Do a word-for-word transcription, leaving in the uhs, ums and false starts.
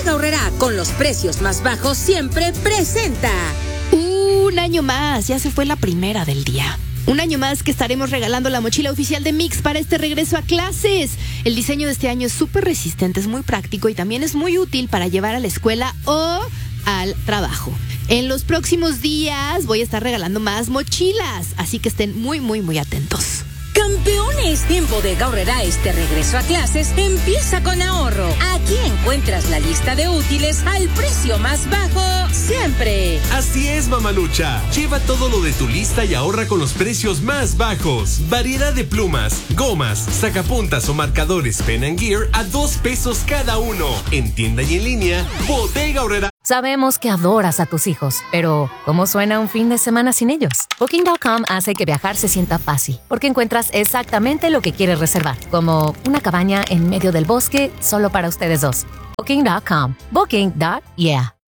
Bodega Aurrerá, con los precios más bajos, siempre presenta. Un año más, ya se fue la primera del día. Un año más que estaremos regalando la mochila oficial de Mix para este regreso a clases. El diseño de este año es súper resistente, es muy práctico y también es muy útil para llevar a la escuela o al trabajo. En los próximos días voy a estar regalando más mochilas, así que estén muy, muy, muy atentos. Campeones, en Bodega Aurrerá este regreso a clases empieza con ahorro. Aquí encuentras la lista de útiles al precio más bajo siempre. Así es, mamalucha. Lleva todo lo de tu lista y ahorra con los precios más bajos. Variedad de plumas, gomas, sacapuntas o marcadores Pen and Gear a dos pesos cada uno. En tienda y en línea, Bodega Aurrerá. Sabemos que adoras a tus hijos, pero ¿cómo suena un fin de semana sin ellos? Booking punto com hace que viajar se sienta fácil, porque encuentras exactamente lo que quieres reservar, como una cabaña en medio del bosque solo para ustedes dos. Booking punto com. Booking. Yeah.